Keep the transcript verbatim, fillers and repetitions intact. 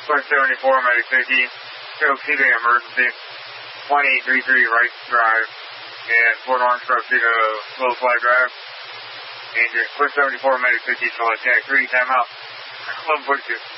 Quest seventy-four, Medic fifty, Tuxedo emergency, one eight three three right drive, and Fort Orange Tuxedo slow fly drive. Danger. Quest seventy-four, Medic fifty, select Jack three, time out. eleven forty-two.